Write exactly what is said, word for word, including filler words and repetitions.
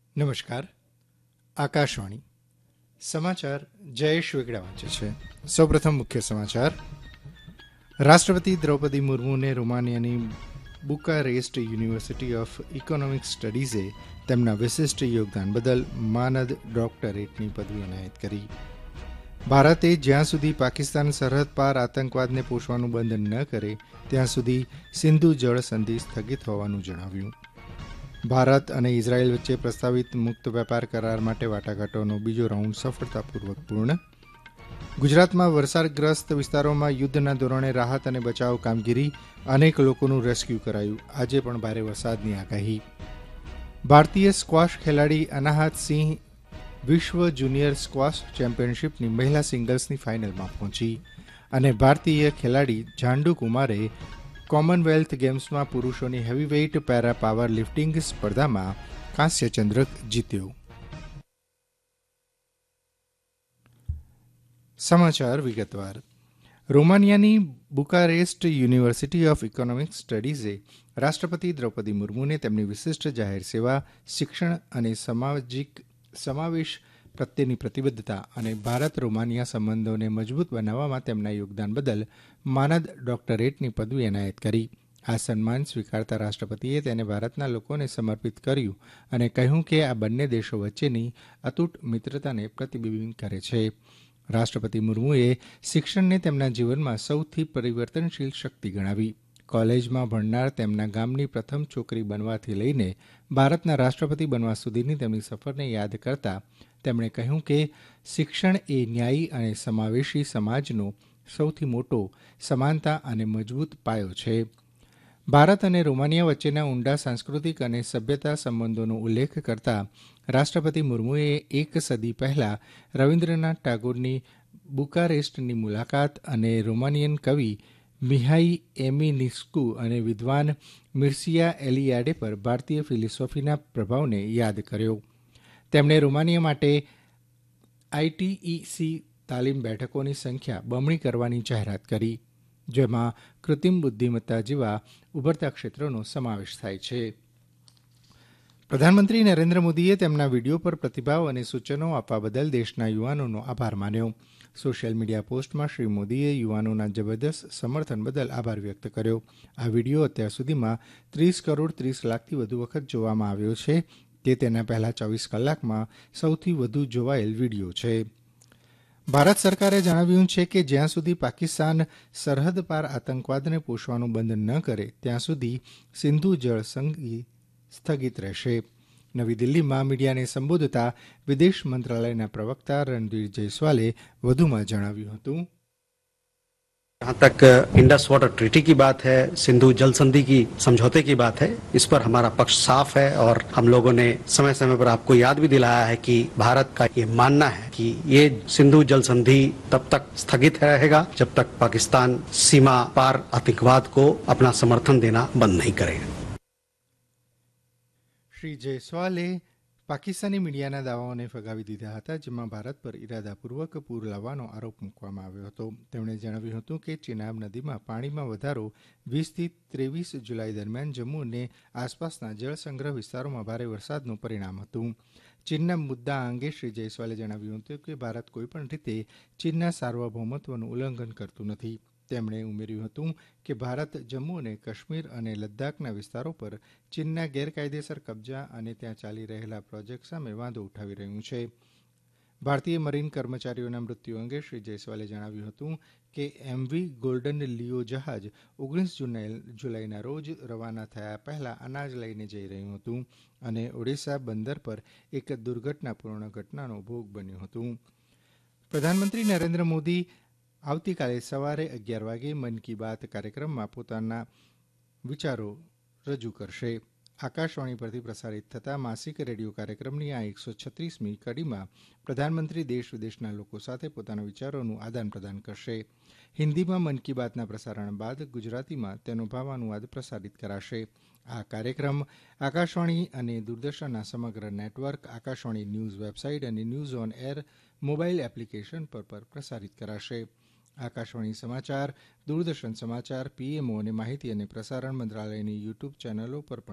નમસ્કાર. આકાશવાણી સમાચાર જયેશ વેગડા વાંચે છે. સૌપ્રથમ મુખ્ય સમાચાર. રાષ્ટ્રપતિ Draupadi મુર્મુને રોમાનિયાની Bucharest university of economic સ્ટડીઝે તેમના વિશિષ્ટ યોગદાન બદલ માનદ ડોક્ટરેટની પદવી એનાયત કરી. ભારતે જ્યાં સુધી પાકિસ્તાન સરહદ પાર આતંકવાદને પોષવાનું બંધ ન કરે ત્યાં સુધી સિંધુ જળ સંધિ સ્થગિત હોવાનું જણાવ્યું. ભારત અને ઇઝરાયેલ વચ્ચે પ્રસ્તાવિત મુક્ત વેપાર કરાર માટે વાટાઘાટોનો બીજો રાઉન્ડ સફળતાપૂર્વક પૂર્ણ. ગુજરાતમાં વરસાદગ્રસ્ત વિસ્તારોમાં યુદ્ધના ધોરણે રાહત અને બચાવ કામગીરી, અનેક લોકોનું રેસ્ક્યુ કરાયું. આજે પણ ભારે વરસાદની આગાહી. ભારતીય સ્ક્વોશ ખેલાડી અનાહત સિંહ વિશ્વ જુનિયર સ્ક્વોશ ચેમ્પિયનશીપની મહિલા સિંગલ્સની ફાઇનલમાં પહોંચી અને ભારતીય ખેલાડી ઝાંડુ કુમારે કોમનવેલ્થ ગેમ્સમાં પુરુષોની હેવીવેઇટ પેરા પાવર લિફ્ટિંગ સ્પર્ધામાં કાંસ્ય ચંદ્રક જીત્યો. સમાચાર વિગતવાર. રોમાનિયાની બુકારેસ્ટ યુનિવર્સિટી ઓફ ઇકોનોમિક સ્ટડીઝે રાષ્ટ્રપતિ દ્રૌપદી મુર્મુને તેમની વિશિષ્ટ જાહેર સેવા, શિક્ષણ અને સામાજિક સમાવેશ પ્રત્યેની પ્રતિબદ્ધતા અને ભારત રોમાનિયા સંબંધોને મજબૂત બનાવવામાં તેમના યોગદાન બદલ માનદ ડોક્ટરેટની પદવી એનાયત કરી. આ સન્માન સ્વીકારતા રાષ્ટ્રપતિએ તેને ભારતના લોકોને સમર્પિત કર્યું અને કહ્યું કે આ બંને દેશો વચ્ચેની અતૂટ મિત્રતાને પ્રતિબિંબિત કરે છે. રાષ્ટ્રપતિ મુર્મુએ શિક્ષણને તેમના જીવનમાં સૌથી પરિવર્તનશીલ શક્તિ ગણાવી. કોલેજમાં ભણનાર તેમના ગામની પ્રથમ છોકરી બનવાથી લઈને ભારતના રાષ્ટ્રપતિ બનવા સુધીની તેમની સફરને યાદ કરતા તેમણે કહ્યું કે શિક્ષણ એ ન્યાયી અને સમાવેશી સમાજનો સૌથી મોટો સમાનતા અને મજબૂત પાયો છે. ભારત અને રોમાનિયા વચ્ચેના ઊંડા સાંસ્કૃતિક અને સભ્યતા સંબંધોનો ઉલ્લેખ કરતા રાષ્ટ્રપતિ મુર્મુએ એક સદી પહેલા રવિન્દ્રનાથ ટાગોરની બુકારેસ્ટની મુલાકાત અને રોમાનિયન કવિ મિહાઈ એમિનિસ્કુ અને વિદ્વાન મિર્સિયા એલિયાડે પર ભારતીય ફિલોસોફીના પ્રભાવને યાદ કર્યો. તેમણે રોમાનિયા માટે આઈટીઈસી તાલીમ બેઠકોની સંખ્યા બમણી કરવાની જાહેરાત કરી, જેમાં કૃત્રિમ બુદ્ધિમત્તા જેવા ઉભરતા ક્ષેત્રોનો સમાવેશ થાય છે. પ્રધાનમંત્રી નરેન્દ્ર મોદીએ તેમના વીડિયો પર પ્રતિભાવ અને સૂચનો આપવા બદલ દેશના યુવાનોનો આભાર માન્યો. સોશિયલ મીડિયા પોસ્ટમાં શ્રી મોદીએ યુવાનોના જબરદસ્ત સમર્થન બદલ આભાર વ્યક્ત કર્યો. આ વીડિયો અત્યાર સુધીમાં ત્રીસ કરોડ ત્રીસ લાખથી વધુ વખત જોવામાં આવ્યો છે. તે તેના પહેલા ચોવીસ કલાકમાં સૌથી વધુ જોવાયેલ વીડિયો છે. ભારત સરકારે જણાવ્યું છે કે જ્યાં સુધી પાકિસ્તાન સરહદ પાર આતંકવાદને પોષવાનું બંધ ન કરે ત્યાં સુધી સિંધુ જળ સંધિ સ્થગિત રહેશે. નવી દિલ્હીમાં મીડિયાને સંબોધતા વિદેશ મંત્રાલયના પ્રવક્તા રણધીર જયસ્વાલે વધુમાં જણાવ્યું હતું. जहाँ तक इंडस वाटर ट्रीटी की बात है, सिंधु जल संधि की समझौते की बात है, इस पर हमारा पक्ष साफ है और हम लोगों ने समय समय पर आपको याद भी दिलाया है कि भारत का ये मानना है कि ये सिंधु जल संधि तब तक स्थगित रहेगा जब तक पाकिस्तान सीमा पार आतंकवाद को अपना समर्थन देना बंद नहीं करेगा. શ્રી જયસ્વાલે પાકિસ્તાની મીડિયાના દાવાઓને ફગાવી દીધા હતા, જેમાં ભારત પર ઇરાદાપૂર્વક પૂર લાવવાનો આરોપ મૂકવામાં આવ્યો હતો. તેમણે જણાવ્યું હતું કે ચિનાબ નદીમાં પાણીમાં વધારો વીસથી ત્રેવીસ જુલાઈ દરમિયાન જમ્મુ અને આસપાસના જળસંગ્રહ વિસ્તારોમાં ભારે વરસાદનું પરિણામ હતું. ચીનના મુદ્દા અંગે શ્રી જયસ્વાલે જણાવ્યું હતું કે ભારત કોઈપણ રીતે ચીનના સાર્વભૌમત્વનું ઉલ્લંઘન કરતું નથી. તેમણે ઉમેર્યું હતું કે ભારત જમ્મુ અને કાશ્મીર અને લદ્દાખના વિસ્તારો પર ચીનના ગેરકાયદેસર કબજા અને ત્યાં ચાલી રહેલા પ્રોજેક્ટ સામે વાંધો ઉઠાવી રહ્યું છે. ભારતીય મરીન કર્મચારીઓના મૃત્યુ અંગે શ્રી જયસ્વાલે જણાવ્યું હતું કે એમવી ગોલ્ડન લિયો જહાજ ઓગણીસ જુલાઈના રોજ રવાના થયા પહેલા અનાજ લઈને જઈ રહ્યું હતું અને ઓડિશા બંદર પર એક દુર્ઘટનાપૂર્ણ ઘટનાનો ભોગ બન્યું હતું. પ્રધાનમંત્રી નરેન્દ્ર મોદી આવતીકાલે સવારે અગિયાર વાગે મન કી બાત કાર્યક્રમમાં પોતાના વિચારો રજૂ કરશે. આકાશવાણી પરથી પ્રસારિત થતા માસિક રેડિયો કાર્યક્રમની આ એકસો છત્રીસમી કડીમાં પ્રધાનમંત્રી દેશ વિદેશના લોકો સાથે પોતાના વિચારોનું આદાન પ્રદાન કરશે. હિન્દીમાં મન કી બાતના પ્રસારણ બાદ ગુજરાતીમાં તેનો ભાવાનુવાદ પ્રસારિત કરાશે. આ કાર્યક્રમ આકાશવાણી અને દૂરદર્શનના સમગ્ર નેટવર્ક, આકાશવાણી ન્યૂઝ વેબસાઇટ અને news on air mobile application પર પર પ્રસારિત કરાશે. આકાશવાણી સમાચાર, દૂરદર્શન સમાચાર, પીએમઓ અને માહિતી અને પ્રસારણ મંત્રાલયની યુટ્યુબ ચેનલો પર પણ